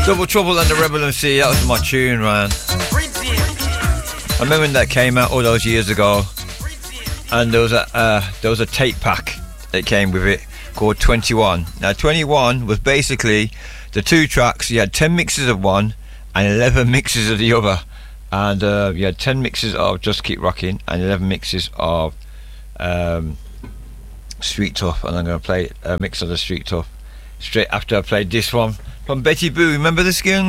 Double Trouble and the Rebel MC, that was my tune, man. I remember when that came out all those years ago, and there was a tape pack that came with it called 21. Now 21 was basically the two tracks. You had 10 mixes of one and 11 mixes of the other, and you had 10 mixes of Just Keep Rocking and 11 mixes of Street Tough. And I'm going to play a mix of the Street Tough straight after I played this one from Betty Boo. Remember the skin?